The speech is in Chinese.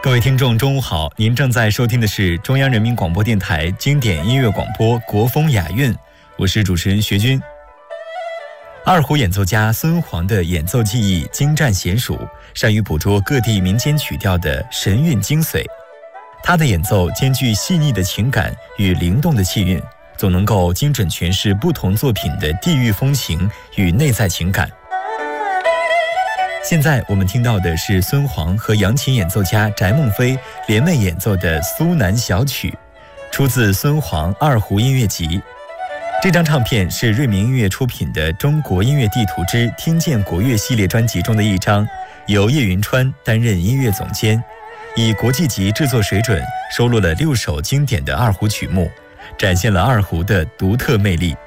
各位听众，中午好！您正在收听的是中央人民广播电台经典音乐广播国风雅韵，我是主持人学军。二胡演奏家孙煌的演奏技艺精湛娴熟，善于捕捉各地民间曲调的神韵精髓。他的演奏兼具细腻的情感与灵动的气韵，总能够精准诠释不同作品的地域风情与内在情感。现在我们听到的是孙煌和扬琴演奏家翟梦飞联袂演奏的《苏南小曲》，出自孙煌二胡音乐集。这张唱片是瑞明音乐出品的《中国音乐地图之听见国乐》系列专辑中的一张，由叶云川担任音乐总监，以国际级制作水准收录了6首经典的二胡曲目，展现了二胡的独特魅力。